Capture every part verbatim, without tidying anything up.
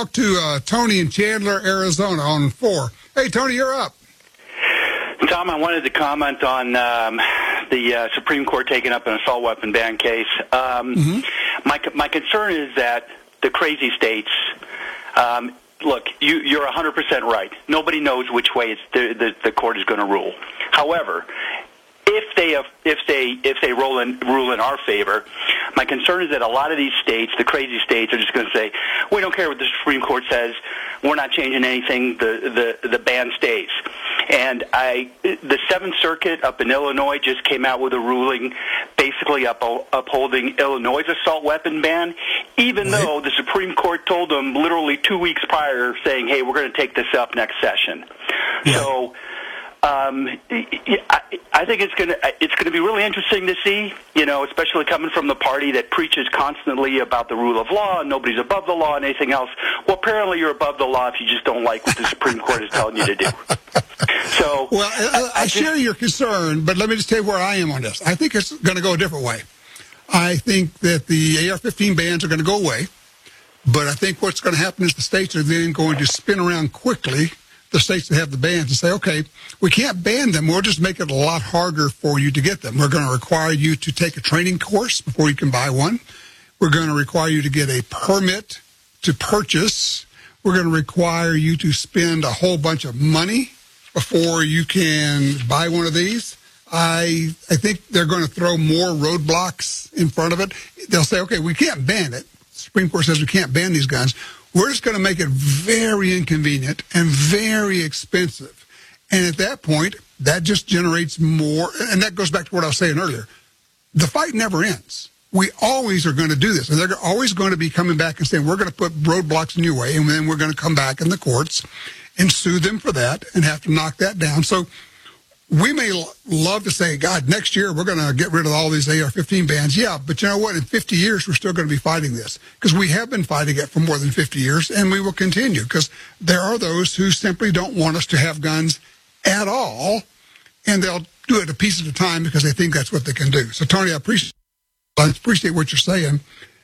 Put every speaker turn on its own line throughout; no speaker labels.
Talk to uh, Tony in Chandler, Arizona on four. Hey, Tony, you're up.
Tom, I wanted to comment on um, the uh, Supreme Court taking up an assault weapon ban case. Um, mm-hmm. My my concern is that the crazy states. Um, look, you, you're one hundred percent right. Nobody knows which way it's the, the, the court is going to rule. However, if they have, if they if they roll in, rule in our favor, my concern is that a lot of these states, the crazy states, are just going to say, we don't care what the Supreme Court says. We're not changing anything. The the, the ban stays. And I, the Seventh Circuit up in Illinois just came out with a ruling basically up, upholding Illinois' assault weapon ban, even right. though the Supreme Court told them literally two weeks prior saying, hey, we're going to take this up next session. Yeah. So um, I, I think it's going to it's going to be really interesting to see, you know, especially coming from the party that preaches constantly about the rule of law and nobody's above the law and anything else. Well, apparently you're above the law if you just don't like what the Supreme Court is telling you to do. So,
well, I, I, I share your concern, but let me just tell you where I am on this. I think it's going to go a different way. I think that the A R fifteen bans are going to go away, but I think what's going to happen is the states are then going to spin around quickly, the states that have the bans, and say, okay, we can't ban them. We'll just make it a lot harder for you to get them. We're going to require you to take a training course before you can buy one. We're going to require you to get a permit to purchase. We're going to require you to spend a whole bunch of money before you can buy one of these. I I think they're going to throw more roadblocks in front of it. They'll say, okay, we can't ban it. The Supreme Court says we can't ban these guns. We're just going to make it very inconvenient and very expensive. And at that point, that just generates more. And that goes back to what I was saying earlier. The fight never ends. We always are going to do this. And they're always going to be coming back and saying, we're going to put roadblocks in your way, and then we're going to come back in the courts and sue them for that and have to knock that down. So we may l- love to say, God, next year we're going to get rid of all these A R fifteen bans. Yeah, but you know what? In fifty years, we're still going to be fighting this because we have been fighting it for more than fifty years, and we will continue because there are those who simply don't want us to have guns at all, and they'll do it a piece at a time because they think that's what they can do. So, Tony, I appreciate, I appreciate what you're saying.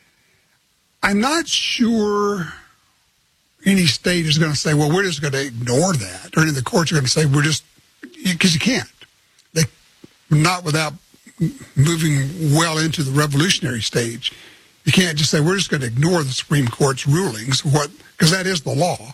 I'm not sure any state is going to say, well, we're just going to ignore that. Or any of the courts are going to say, we're just, because you can't. They, not without moving well into the revolutionary stage. You can't just say, we're just going to ignore the Supreme Court's rulings, what because that is the law.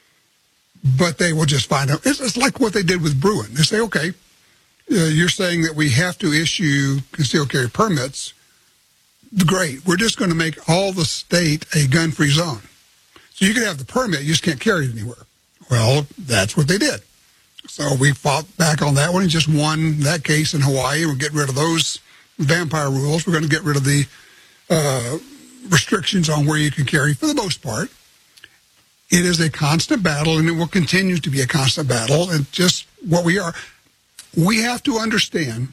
But they will just find out. It's, it's like what they did with Bruen. They say, okay, uh, you're saying that we have to issue concealed carry permits. Great. We're just going to make all the state a gun-free zone. So you can have the permit, you just can't carry it anywhere. Well, that's what they did. So we fought back on that one and just won that case in Hawaii. We'll get rid of those vampire rules. We're going to get rid of the uh, restrictions on where you can carry for the most part. It is a constant battle, and it will continue to be a constant battle. And just what we are, we have to understand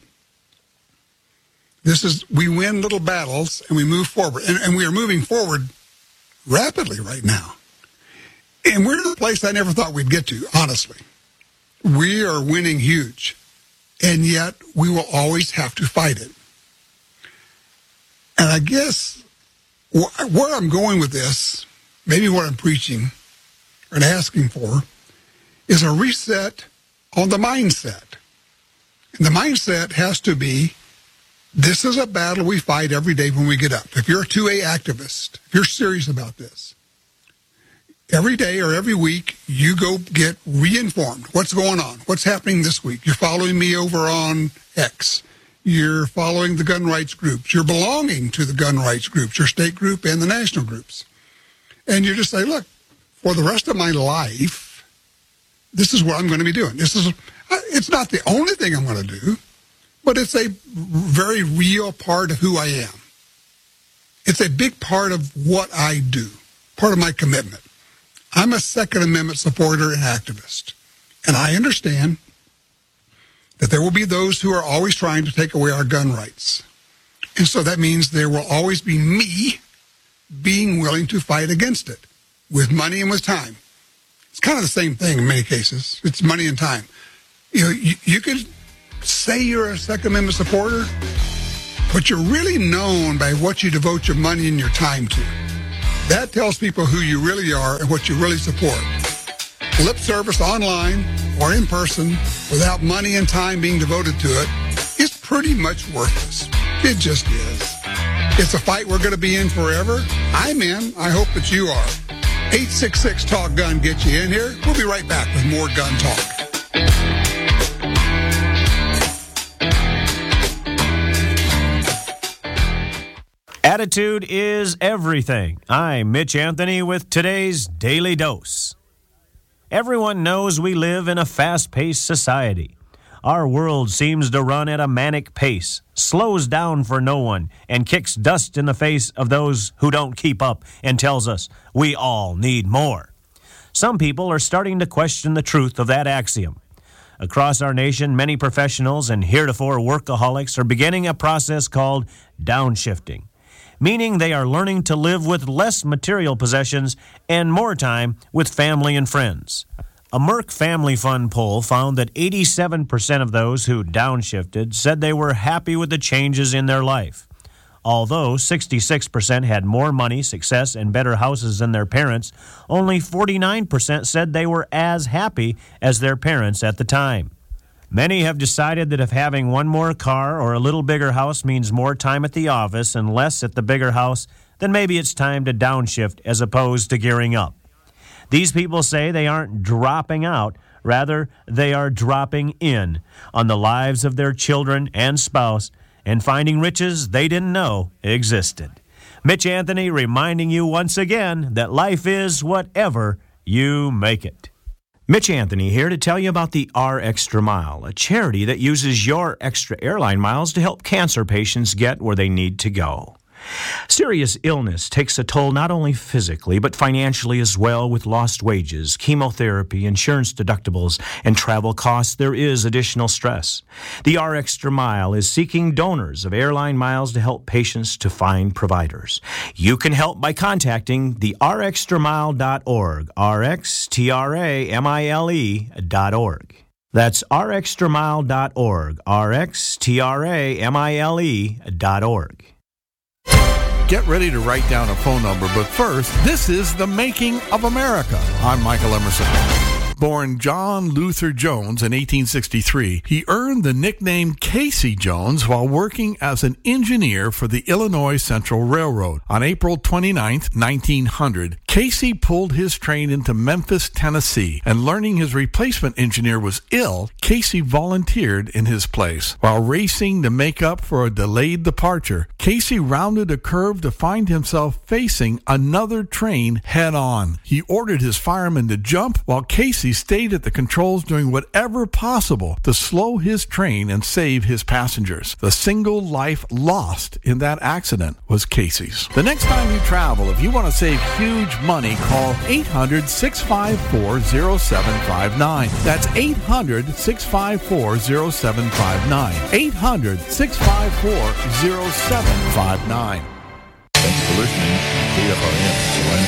this is, we win little battles and we move forward. And, and we are moving forward rapidly right now. And we're in a place I never thought we'd get to, honestly. We are winning huge. And yet we will always have to fight it. And I guess wh- where I'm going with this, maybe what I'm preaching and asking for, is a reset on the mindset. And the mindset has to be, this is a battle we fight every day when we get up. If you're a two A activist, if you're serious about this, every day or every week, you go get re-informed. What's going on? What's happening this week? You're following me over on X. You're following the gun rights groups. You're belonging to the gun rights groups, your state group and the national groups. And you just say, look, for the rest of my life, this is what I'm going to be doing. This is, it's not the only thing I'm going to do, but it's a very real part of who I am. It's a big part of what I do, part of my commitment. I'm a Second Amendment supporter and activist, and I understand that there will be those who are always trying to take away our gun rights. And so that means there will always be me being willing to fight against it with money and with time. It's kind of the same thing in many cases. It's money and time. You know, you, you can say you're a Second Amendment supporter, but you're really known by what you devote your money and your time to. That tells people who you really are and what you really support. Lip service online or in person without money and time being devoted to it is pretty much worthless. It just is. It's a fight we're going to be in forever. I'm in. I hope that you are. eight six six talk gun gets you in here. We'll be right back with more Gun Talk.
Attitude is everything. I'm Mitch Anthony with today's Daily Dose. Everyone knows we live in a fast-paced society. Our world seems to run at a manic pace, slows down for no one, and kicks dust in the face of those who don't keep up and tells us we all need more. Some people are starting to question the truth of that axiom. Across our nation, many professionals and heretofore workaholics are beginning a process called downshifting, meaning they are learning to live with less material possessions and more time with family and friends. A Merck Family Fund poll found that eighty-seven percent of those who downshifted said they were happy with the changes in their life. Although sixty-six percent had more money, success, and better houses than their parents, only forty-nine percent said they were as happy as their parents at the time. Many have decided that if having one more car or a little bigger house means more time at the office and less at the bigger house, then maybe it's time to downshift as opposed to gearing up. These people say they aren't dropping out, rather they are dropping in on the lives of their children and spouse and finding riches they didn't know existed. Mitch Anthony reminding you once again that life is whatever you make it. Mitch Anthony here to tell you about the R Extra Mile, a charity that uses your extra airline miles to help cancer patients get where they need to go. Serious illness takes a toll not only physically, but financially as well. With lost wages, chemotherapy, insurance deductibles, and travel costs, there is additional stress. The R Extra Mile is seeking donors of airline miles to help patients to find providers. You can help by contacting the r extra mile dot org, R X T R A M I L E dot org. That's r extra mile dot org, R X T R A M I L E dot org.
Get ready to write down a phone number, but first, this is The Making of America. I'm Michael Emerson. Born John Luther Jones in eighteen sixty-three, he earned the nickname Casey Jones while working as an engineer for the Illinois Central Railroad. On April twenty-ninth, nineteen hundred, Casey pulled his train into Memphis, Tennessee, and learning his replacement engineer was ill, Casey volunteered in his place. While racing to make up for a delayed departure, Casey rounded a curve to find himself facing another train head-on. He ordered his firemen to jump while Casey stayed at the controls doing whatever possible to slow his train and save his passengers. The single life lost in that accident was Casey's. The next time you travel, if you want to save huge money, call eight hundred, six five four, zero seven five nine. That's eight hundred, six five four, zero seven five nine. eight hundred, six five four, zero seven five nine.
Thanks for listening to K F R N.